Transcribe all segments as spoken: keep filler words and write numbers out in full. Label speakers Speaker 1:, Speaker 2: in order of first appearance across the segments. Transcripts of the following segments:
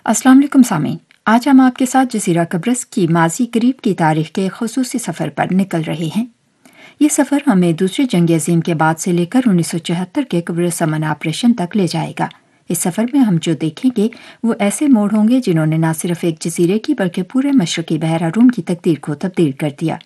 Speaker 1: अस्सलाम वालेकुम सामीन। आज हम आपके साथ जज़ीरा कब्रस की माजी करीब की तारीख के खसूसी सफ़र पर निकल रहे हैं। ये सफ़र हमें दूसरी जंग अज़ीम के बाद से लेकर उन्नीस सौ चौहत्तर के कब्रस अमन ऑपरेशन तक ले जाएगा। इस सफ़र में हम जो देखेंगे वो ऐसे मोड़ होंगे जिन्होंने न सिर्फ एक जजीरे की बल्कि पूरे मशरक़ी बहरा रूम की तकदीर को तब्दील कर दिया।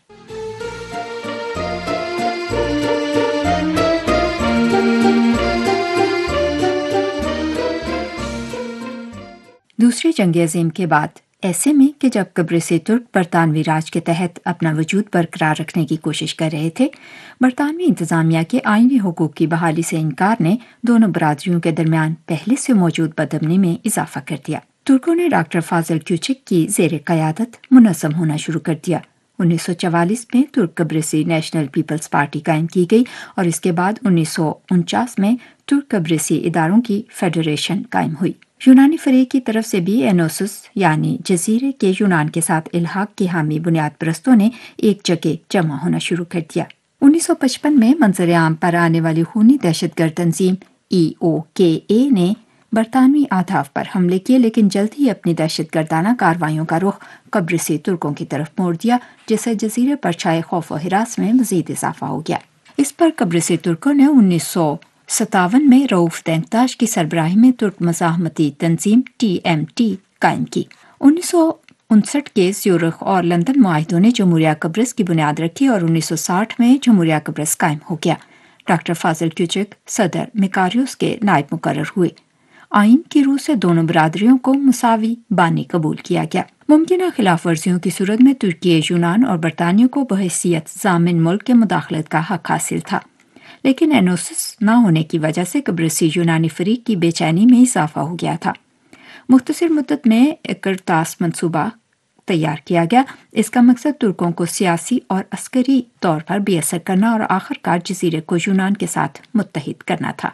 Speaker 1: दूसरी जंग अज़ीम के बाद ऐसे में कि जब कब्रसी तुर्क बरतानवी राज के तहत अपना वजूद बरकरार रखने की कोशिश कर रहे थे, बरतानवी इंतज़ामिया के आईनी हुकूक की बहाली से इनकार ने दोनों बरादरियों के दरमियान पहले से मौजूद बदअमनी में इजाफा कर दिया। तुर्कों ने डॉक्टर फाजल क्यूचिक की ज़ेर क़यादत मुनज़्ज़म होना शुरू कर दिया। उन्नीस सौ चवालीस में तुर्क कब्रसी नेशनल पीपल्स पार्टी कायम की गई और इसके बाद उन्नीस सौ उनचास में तुर्क कब्रसी इदारों की फेडरेशन कायम हुई। यूनानी फरीक की तरफ से भी एनोसस यानी जजीरे के यूनान के साथ इल्हाक के हामी बुनियाद परस्तों ने एक जगह जमा होना शुरू कर दिया। उन्नीस सौ पचपन में मंजर आम पर आने वाली खूनी दहशतगर्द तंजीम ई ओ के ए ने बरतानवी आधाफ पर हमले किए, लेकिन जल्द ही अपनी दहशतगर्दाना कार्रवाइयों का रुख कब्रसी तुर्कों की तरफ मोड़ दिया, जिससे जजीरे पर छाए खौफ और हिरास में मजीद इजाफा हो गया। इस पर कब्रसी तुर्कों ने उन्नीस सौ सतावन में रऊफ देंगताश की सरबराही में तुर्क मज़ाहमती तंजीम टी एम टी कायम की। उन्नीस सौ उनसठ के ज़्यूरिख और लंदन मुआहिदों ने जमहूरिया कब्रस की बुनियाद रखी और उन्नीस सौ साठ में जमहूरिया कब्रस कायम हो गया। डॉक्टर फाजल क्यूचिक सदर मिकारियोस के नायब मुकर्रर हुए। आइन की रूह से दोनों बरादरियों को मुसावी बानी कबूल किया गया। मुमकिन खिलाफ वर्जियों की सूरत में तुर्की, यूनान और बरतानिया को बहैसियत ज़ामिन मुल्क के मुदाखलत का हक हासिल था, लेकिन एनोसिस न होने की वजह से कब्रसी यूनानी फरीक की बेचैनी में इजाफा हो गया था। मुख्तसर मुद्दत में इकरतास मंसूबा तैयार किया गया। इसका मकसद तुर्कों को सियासी और अस्करी तौर पर बेअसर करना और आखिरकार जजीरे को यूनान के साथ मुत्तहिद करना था।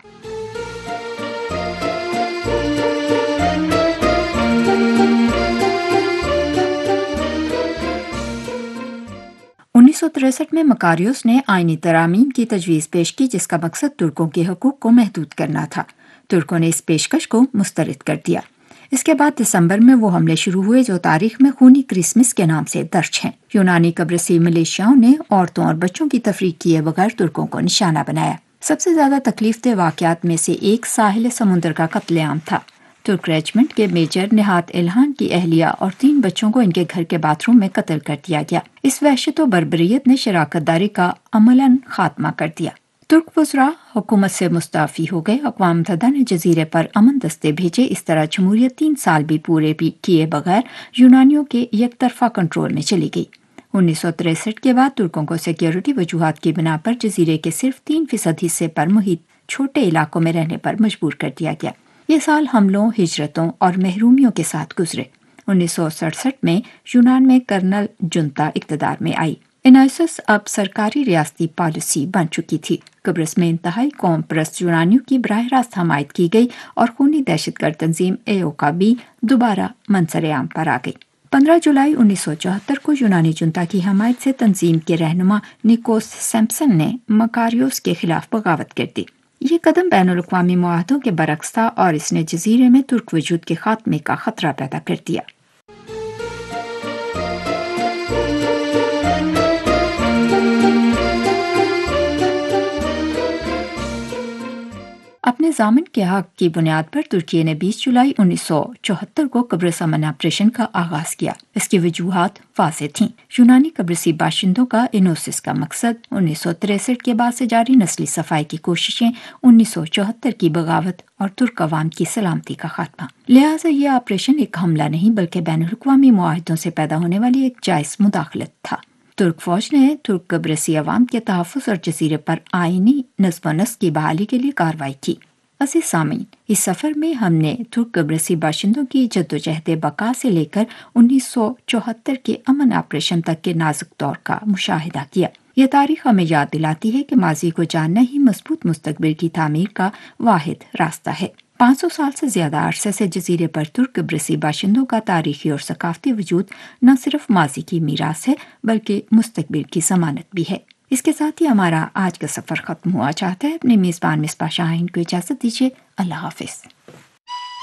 Speaker 1: उन्नीस सौ तिरसठ में मकारियोस ने आईनी तरामीम की तजवीज़ पेश की, जिसका मकसद तुर्कों के हकूक़ को महदूद करना था। तुर्कों ने इस पेशकश को मुस्तरद कर दिया। इसके बाद दिसंबर में वो हमले शुरू हुए जो तारीख में खूनी क्रिसमस के नाम से दर्ज हैं। यूनानी कब्रसी मिलिशियाओं ने औरतों और बच्चों की तफरीक किए बगैर तुर्कों को निशाना बनाया। सबसे ज्यादा तकलीफ दह वाक़यात में से एक साहिल समुद्र का कत्लेआम था। तुर्क रेजिमेंट के मेजर निहात इल्हान की अहलिया और तीन बच्चों को इनके घर के बाथरूम में कत्ल कर दिया गया। इस वहशत व बर्बरियत ने शराकतदारी का अमलन खात्मा कर दिया। तुर्क वज़रा हुकूमत से मुस्तफ़ी हो गए। अक़वाम मुत्तहिदा ने जजीरे पर अमन दस्ते भेजे। इस तरह जमहूरियत तीन साल भी पूरे भी किए बगैर यूनानियों के एक तरफा कंट्रोल में चली गई। उन्नीस सौ तिरसठ के बाद तुर्कों को सिक्योरिटी वजूहात की बिना पर जजीरे के सिर्फ तीन फीसद हिस्से पर मुहित छोटे इलाकों में रहने पर मजबूर कर दिया गया। ये साल हमलों, हिजरतों और महरूमियों के साथ गुजरे। उन्नीस सौ सड़सठ में यूनान में कर्नल जुंता इक़्तिदार में आई। एनोसिस अब सरकारी रियासती पॉलिसी बन चुकी थी। कब्रस में इंतहाई कौम परस्त यूनानियों की बराह रास्त हमायत की गई और खूनी दहशतगर्द तंजीम एओका भी दोबारा मंजर आम पर आ गई। पंद्रह जुलाई उन्नीस सौ चौहत्तर को यूनानी जुंता की हमायत से तंजीम के रहनुमा निकोस सैम्पसन ने मकारियोस के खिलाफ बगावत कर दी। ये कदम बैनुल अक़वामी मुआहदों के बरक्स था और इसने जजीरे में तुर्क वजूद के खात्मे का खतरा पैदा कर दिया। अपने ज़ामिन के हक की बुनियाद पर तुर्की ने बीस जुलाई उन्नीस सौ चौहत्तर को कब्रस अमन ऑपरेशन का आगाज किया। इसकी वजूहात वाज़ेह थीं। यूनानी कब्रसी बाशिंदों का एनोसिस का मकसद, उन्नीस सौ तिरसठ के बाद से जारी नस्ली सफाई की कोशिशें, उन्नीस सौ चौहत्तर की बगावत और तुर्क अवाम की सलामती का खात्मा। लिहाजा ये ऑपरेशन एक हमला नहीं बल्कि बैनुल अक़वामी मुआहिदों से पैदा होने वाली एक जायज़ मुदाखलत था। तुर्क फौज ने तुर्क कब्रसी अवाम के तहफ़्फ़ुज़ और जजीरे पर आईनी नज़्म व नस्क़ की बहाली के लिए कार्रवाई की। अज़ीज़ सामीन, इस सफ़र में हमने तुर्क कब्रसी बाशिंदों की जद्दोजहद बका से लेकर उन्नीस सौ चौहत्तर के अमन ऑपरेशन तक के नाजुक दौर का मुशाहिदा किया। यह तारीख हमें याद दिलाती है कि माजी को जानना ही मजबूत मुस्तकबिल की तामीर का वाहिद रास्ता है। पाँच सौ साल से ज्यादा अरसे से जजीरे पर तुर्क कब्रसी बाशिंदों का तारीखी और सकाफती वजूद न सिर्फ माजी की मीरास है बल्कि मुस्तकबिल की जमानत भी है। इसके साथ ही हमारा आज का सफ़र ख़त्म हुआ। चाहता है अपने मेज़बान मिसबाह शाहीन को इजाज़त दीजिए। अल्लाह हाफ़िज़।